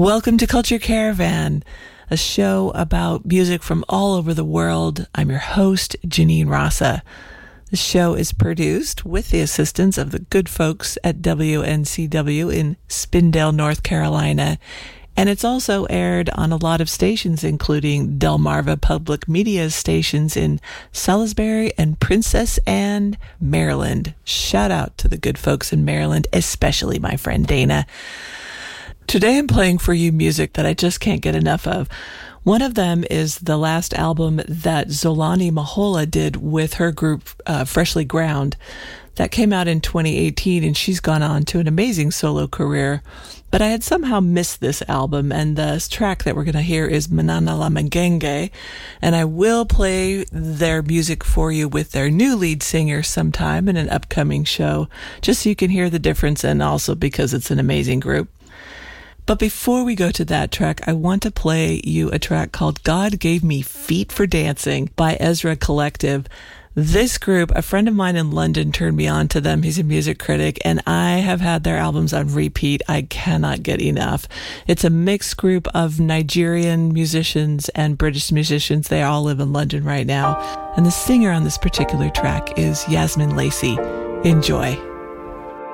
Welcome to Culture Caravan, a show about music from all over the world. I'm your host, Janine Rasa. The show is produced with the assistance of the good folks at WNCW in Spindale, North Carolina, and it's also aired on a lot of stations, including Delmarva Public Media stations in Salisbury and Princess Anne, Maryland. Shout out to the good folks in Maryland, especially my friend Dana. Today I'm playing for you music that I just can't get enough of. One of them is the last album that Zolani Mahola did with her group, Freshly Ground. That came out in 2018, and she's gone on to an amazing solo career. But I had somehow missed this album, and the track that we're going to hear is Manana La Mangenge, and I will play their music for you with their new lead singer sometime in an upcoming show, just so you can hear the difference, and also because it's an amazing group. But before we go to that track, I want to play you a track called God Gave Me Feet for Dancing by Ezra Collective. This group, a friend of mine in London turned me on to them. He's a music critic, and I have had their albums on repeat. I cannot get enough. It's a mixed group of Nigerian musicians and British musicians. They all live in London right now. And the singer on this particular track is Yasmin Lacey. Enjoy.